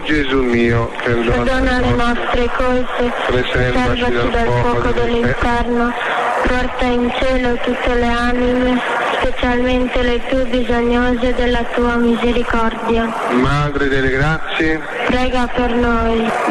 Gesù mio, perdona le nostre colpe, salvaci dal fuoco dell'inferno, porta in cielo tutte le anime, specialmente le più bisognose della tua misericordia. Madre delle grazie, prega per noi.